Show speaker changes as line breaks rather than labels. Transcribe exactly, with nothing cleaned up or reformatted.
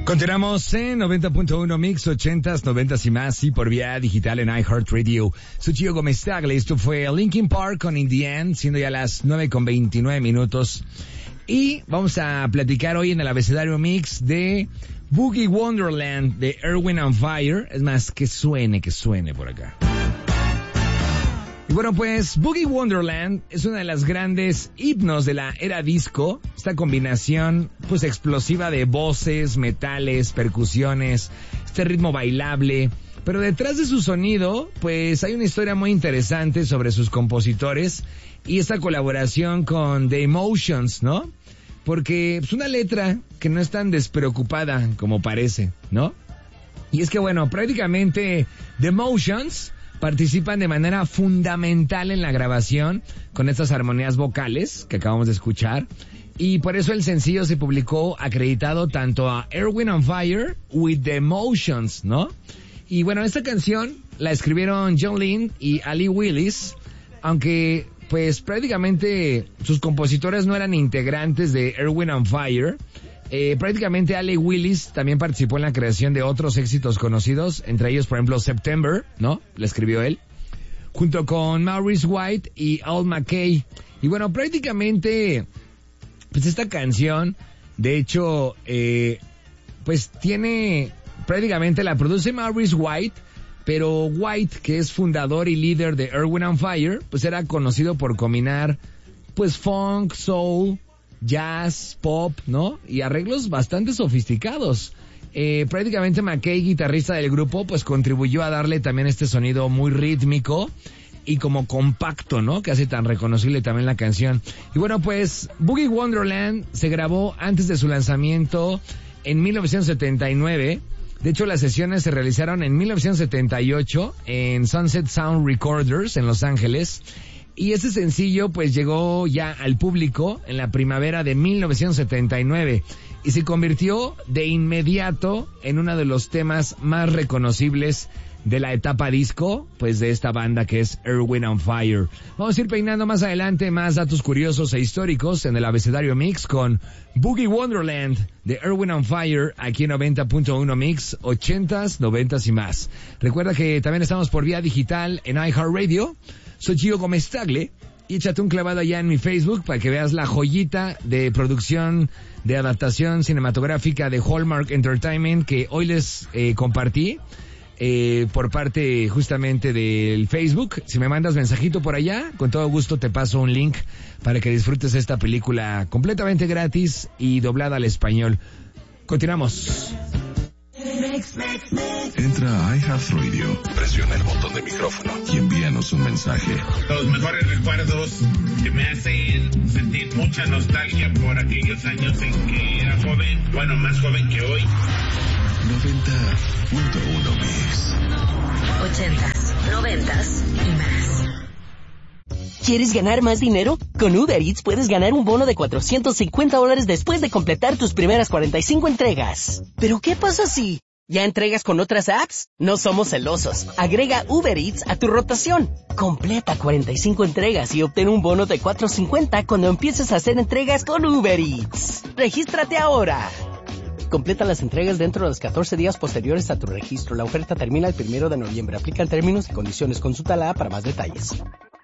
Continuamos en noventa punto uno Mix, ochentas, noventas y más, y por vía digital en iHeartRadio. Soy Gio Gómez Tagle, esto fue Linkin Park con In the End, siendo ya las nueve con veintinueve minutos. Y vamos a platicar hoy en el abecedario Mix de Boogie Wonderland de Earth, Wind and Fire. Es más, que suene, que suene por acá. Y bueno, pues Boogie Wonderland es una de las grandes himnos de la era disco. Esta combinación pues explosiva de voces, metales, percusiones, este ritmo bailable. Pero detrás de su sonido pues hay una historia muy interesante sobre sus compositores y esta colaboración con The Emotions, ¿no? Porque es una letra que no es tan despreocupada como parece, ¿no? Y es que bueno, prácticamente The Emotions participan de manera fundamental en la grabación con estas armonías vocales que acabamos de escuchar, y por eso el sencillo se publicó acreditado tanto a Earth, Wind and Fire with the Emotions, ¿no? Y bueno, esta canción la escribieron John Lynn y Ali Willis, aunque pues prácticamente sus compositores no eran integrantes de Earth, Wind and Fire. Eh, prácticamente Ali Willis también participó en la creación de otros éxitos conocidos, entre ellos, por ejemplo, September, ¿no? La escribió él, junto con Maurice White y Al McKay. Y bueno, prácticamente, pues esta canción, de hecho, eh, pues tiene, prácticamente la produce Maurice White, pero White, que es fundador y líder de Earth, Wind and Fire, pues era conocido por combinar, pues funk, soul, jazz, pop, ¿no? Y arreglos bastante sofisticados. Eh, prácticamente McKay, guitarrista del grupo, pues contribuyó a darle también este sonido muy rítmico y como compacto, ¿no? Que hace tan reconocible también la canción. Y bueno, pues Boogie Wonderland se grabó antes de su lanzamiento en mil novecientos setenta y nueve. De hecho, las sesiones se realizaron en mil novecientos setenta y ocho en Sunset Sound Recorders en Los Ángeles. Y ese sencillo pues llegó ya al público en la primavera de mil novecientos setenta y nueve y se convirtió de inmediato en uno de los temas más reconocibles de la etapa disco, pues de esta banda que es Earth, Wind and Fire. Vamos a ir peinando más adelante más datos curiosos e históricos en el abecedario Mix con Boogie Wonderland de Earth, Wind and Fire aquí en noventa punto uno Mix, ochentas, noventas y más. Recuerda que también estamos por vía digital en iHeartRadio. Soy Gio Gómez Tagle y échate un clavado allá en mi Facebook para que veas la joyita de producción de adaptación cinematográfica de Hallmark Entertainment que hoy les eh, compartí eh, por parte justamente del Facebook. Si me mandas mensajito por allá, con todo gusto te paso un link para que disfrutes esta película completamente gratis y doblada al español. Continuamos.
Entra a iHeartRadio, presiona el botón de micrófono y envíanos un mensaje.
Los mejores recuerdos que me hacen sentir mucha nostalgia por aquellos años en que era joven, bueno, más joven que hoy.
noventa punto uno Mix.
Ochentas, noventas y más. ¿Quieres ganar más dinero? Con Uber Eats puedes ganar un bono de cuatrocientos cincuenta dólares después de completar tus primeras cuarenta y cinco entregas. ¿Pero qué pasa si ya entregas con otras apps? No somos celosos. Agrega Uber Eats a tu rotación. Completa cuarenta y cinco entregas y obtén un bono de cuatrocientos cincuenta cuando empieces a hacer entregas con Uber Eats. ¡Regístrate ahora! Completa las entregas dentro de los catorce días posteriores a tu registro. La oferta termina el primero de noviembre. Aplican términos y condiciones. Consulta la app para más detalles.